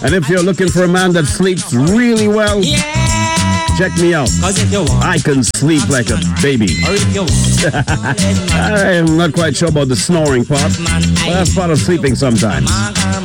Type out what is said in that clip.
And if you're looking for a man that sleeps really well, check me out. I can sleep like a baby. I am not quite sure about the snoring part, but that's part of sleeping sometimes.